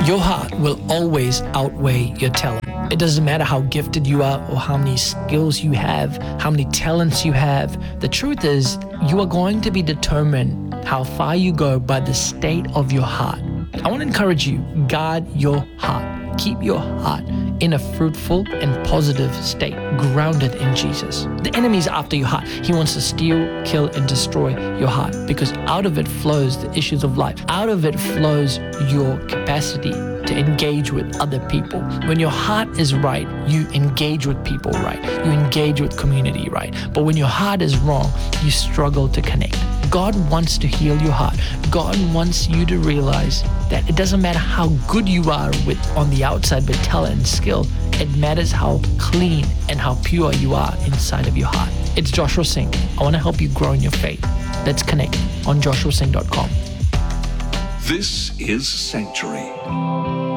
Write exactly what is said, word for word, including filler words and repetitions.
Your heart will always outweigh your talent. It doesn't matter how gifted you are or how many skills you have, how many talents you have. The truth is, you are going to be determined how far you go by the state of your heart. I want to encourage you, guard your heart. Keep your heart in a fruitful and positive state, grounded in Jesus. The enemy is after your heart. He wants to steal, kill, and destroy your heart because out of it flows the issues of life. Out of it flows your capacity to engage with other people. When your heart is right, you engage with people right. You engage with community right. But when your heart is wrong, you struggle to connect. God wants to heal your heart. God wants you to realize that it doesn't matter how good you are with on the outside with talent and skill. It matters how clean and how pure you are inside of your heart. It's Joshua Singh. I want to help you grow in your faith. Let's connect on joshua singh dot com. This is Sanctuary.